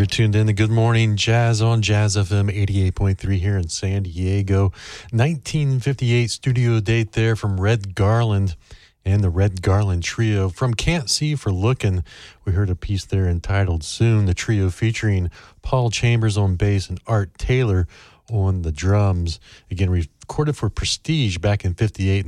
You're tuned in to Good Morning Jazz on Jazz FM 88.3 here in San Diego. 1958 studio date there from Red Garland and the Red Garland Trio. From Can't See for Looking, we heard a piece there entitled Soon, the trio featuring Paul Chambers on bass and Art Taylor on the drums. Again, recorded for Prestige back in 58.